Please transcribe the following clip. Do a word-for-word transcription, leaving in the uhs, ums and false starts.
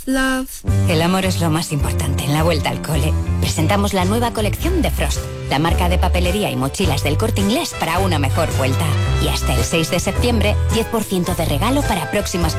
love. El amor es lo más importante en la vuelta al cole. Presentamos la nueva colección de Frost, la marca de papelería y mochilas del Corte Inglés para una mejor vuelta. Y hasta el seis de septiembre, diez por ciento de regalo para próximas